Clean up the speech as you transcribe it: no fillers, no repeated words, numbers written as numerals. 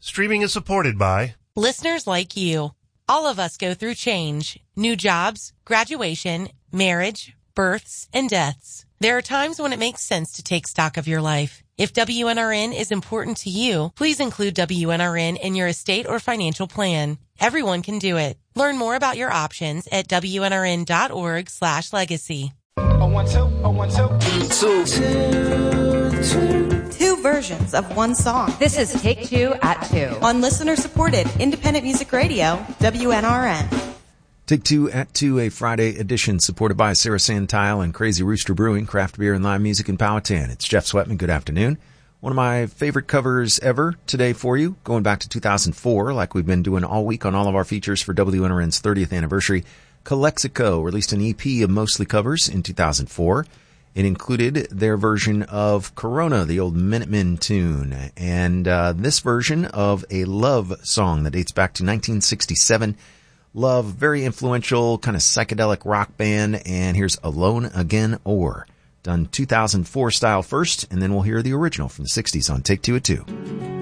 Streaming is supported by listeners like you. All of us go through change, new jobs, graduation, marriage, births, and deaths. There are times when it makes sense to take stock of your life. If WNRN is important to you, please include WNRN in your estate or financial plan. Everyone can do it. Learn more about your options at WNRN.org/legacy. Two versions of one song. This is Take Two at 2. On listener-supported independent music radio, WNRN. Take Two at 2, a Friday edition supported by Sarah Santile and Crazy Rooster Brewing, craft beer and live music in Powhatan. It's Jeff Sweatman. Good afternoon. One of my favorite covers ever today for you, going back to 2004, like we've been doing all week on all of our features for WNRN's 30th anniversary. Calexico released an EP of mostly covers in 2004. It included their version of Corona, the old Minutemen tune, and this version of a love song that dates back to 1967. Love, very influential, kind of psychedelic rock band, and here's Alone Again Or, done 2004 style first, and then we'll hear the original from the 60s on Take Two at 2.